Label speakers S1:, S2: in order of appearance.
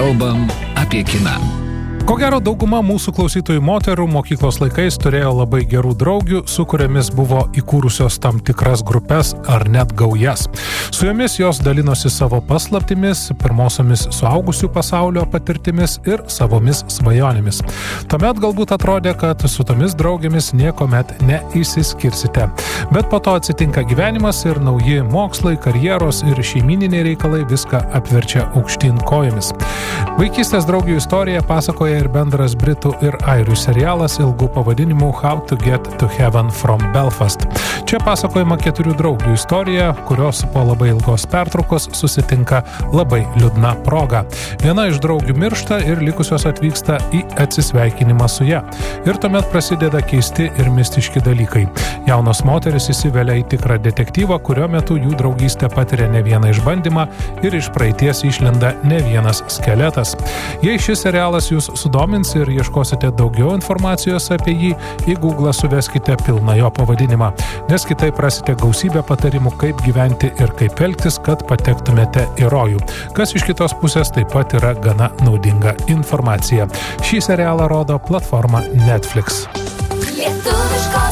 S1: Kalbam apie kiną.
S2: Ko gero, dauguma mūsų klausytojų moterų mokyklos laikais turėjo labai gerų draugių, su kuriamis buvo įkūrusios tam tikras grupės ar net gaujas. Su jomis jos dalinosi savo paslaptimis, pirmosiomis suaugusių pasaulio patirtimis ir savomis svajonėmis. Tuomet galbūt atrodė, kad su tomis draugėmis niekuomet neišsiskirsite. Bet po to atsitinka gyvenimas ir nauji mokslai, karjeros ir šeimyniniai reikalai viską apverčia aukštyn kojomis. Vaikystės draugių istorija pasakoja ir bendras britų ir airių serialas ilgu pavadinimu How to Get to Heaven from Belfast. Čia pasakojama 4 draugių istorija, kurios po labai ilgos pertraukos susitinka labai liūdna proga. Viena iš draugių miršta ir likusios atvyksta į atsisveikinimą su ja. Ir tuomet prasideda keisti ir mistiški dalykai. Jaunos moteris įsivelia į tikrą detektyvą, kurio metu jų draugystė patiria ne vieną išbandymą ir iš praeities išlenda ne vienas skeletas. Jei šis serialas jūs sudomins ir ieškosite daugiau informacijos apie jį, į Google suveskite pilną jo pavadinimą, nes kitaip rasite gausybę patarimų, kaip gyventi ir kaip elgtis, kad patektumėte į rojų, kas iš kitos pusės taip pat yra gana naudinga informacija. Šį serialą rodo platforma Netflix.
S3: Lietuviško